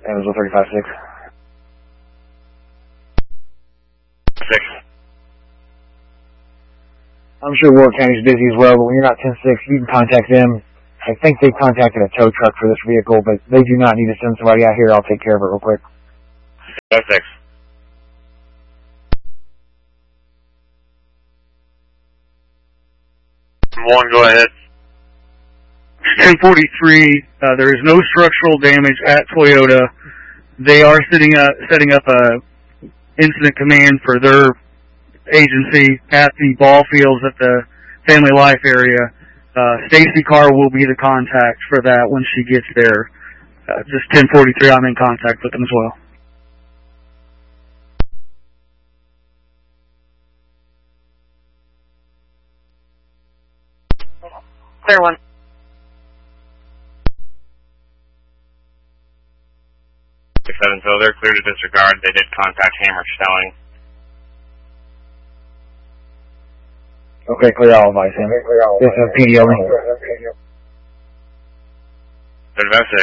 Evansville 35-6. 6. I'm sure Warwick County's busy as well, but when you're not 10-6, you can contact them. I think they've contacted a tow truck for this vehicle, but they do not need to send somebody out here. I'll take care of it real quick. 6. 1, go ahead. 1043, there is no structural damage at Toyota. They are setting up a incident command for their agency at the ball fields at the Family Life area. Stacy Carr will be the contact for that when she gets there. Just 1043, I'm in contact with them as well. Clear 1. So they're clear to disregard. They did contact Hammer Stelling. Okay, clear all advice, Sam. This is PDO. 35-6.